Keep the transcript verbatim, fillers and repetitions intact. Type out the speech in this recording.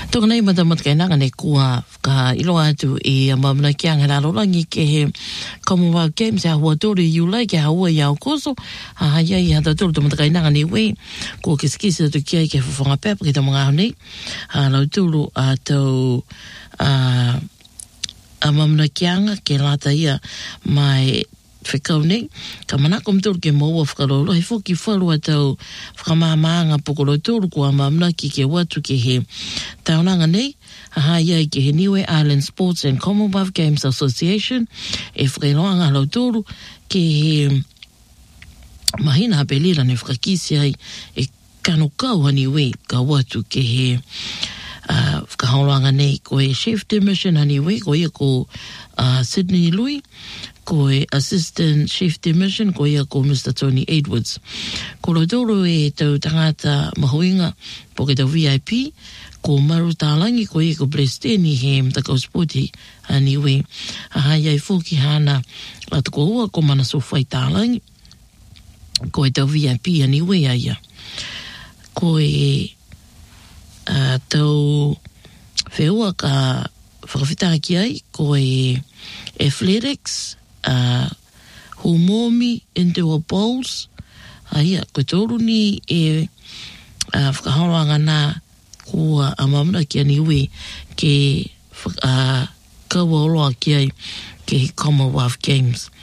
Tōka nei matamat kai nanga ne kua ka ilo atu e mamana ki anga raro rangi ke he Commonwealth Games a hua tori iulai ke haua iau koso a hai ai hata toro tamata kai nanga ne wei ko kisikisi atu kia ke fufonga pepa ki tamonga hau nei a lau turu a tau a a mamana ki anga ke lata ia mai whekau nei, ka manako mtoro ke maua whakarolo, he whoki wharua tau whakamahamaanga pokoro toro kua mamna ki ke watu ke he taunanga nei, aha iai ke he Niue Island Sports and Commonwealth Games Association, e whakailoanga lau toro ke he mahina hapelira ne whakakisi ai e kano kau hani we ka watu ke he uh, whakahauranga nei ko e Chef de Mission hani we ko ia ko uh, Sydney Lui, ko e Assistant Chief de Mission, ko ia ko Mister Tony Edwards. Ko lo toro e tau tangata mahuinga po ke tau V I P, ko maru tālangi ko ia ko Blesteni he mtakau sporti aniwe. Aha iai fōki hana atu ko ua ko mana sofai tālangi, ko e tau V I P aniwe aia. Ko e uh, tau wheua ka whakawhitaki ai, ko e athletics, Uh, humomi into a bowls aia ko toru ni e uh, whakahauranga nā kua a mamna ki aniwe ke uh, kaua oroa ki ai ke Commonwealth Games